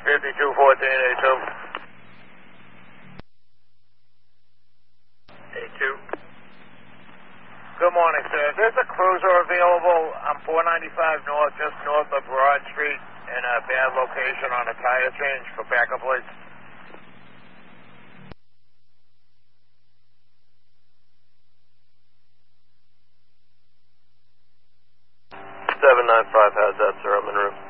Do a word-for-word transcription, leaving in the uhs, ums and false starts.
fifty-two fourteen, A two. A two. Good morning, sir. There's a cruiser available on four ninety-five North, just north of Broad Street, in a bad location on a tire change for backup lights. seven nine five has that, sir. I'm en route.